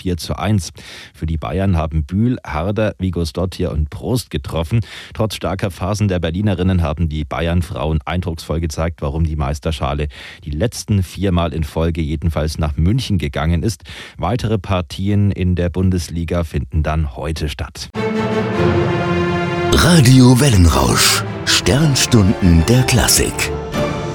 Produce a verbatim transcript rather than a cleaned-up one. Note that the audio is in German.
vier zu eins. Für die Bayern haben Bühl, Harder, Vigosdottir und Prost getroffen. Trotz starker Phasen der Berlinerinnen haben die Bayern-Frauen eindrucksvoll gezeigt, warum die Meisterschale die letzten viermal in Folge jedenfalls nach München gegangen ist. Weitere Partien in der Bundesliga finden dann heute statt. Radio Wellenrausch. Sternstunden der Klassik.